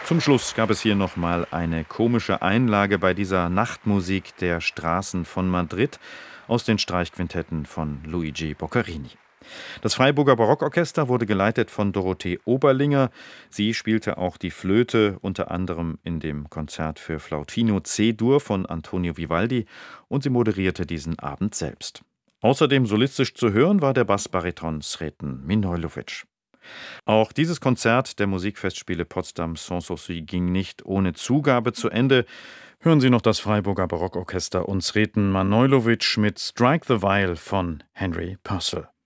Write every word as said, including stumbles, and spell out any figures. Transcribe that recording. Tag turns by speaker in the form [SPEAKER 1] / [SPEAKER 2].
[SPEAKER 1] Zum Schluss gab es hier nochmal eine komische Einlage bei dieser Nachtmusik der Straßen von Madrid aus den Streichquintetten von Luigi Boccherini. Das Freiburger Barockorchester wurde geleitet von Dorothee Oberlinger. Sie spielte auch die Flöte, unter anderem in dem Konzert für Flautino C-Dur von Antonio Vivaldi, und sie moderierte diesen Abend selbst. Außerdem solistisch zu hören war der Bassbariton Sreten Minojlović. Auch dieses Konzert der Musikfestspiele Potsdam Sanssouci ging nicht ohne Zugabe zu Ende. Hören Sie noch das Freiburger Barockorchester und Sreten Manojlović mit Strike the Viol von Henry Purcell.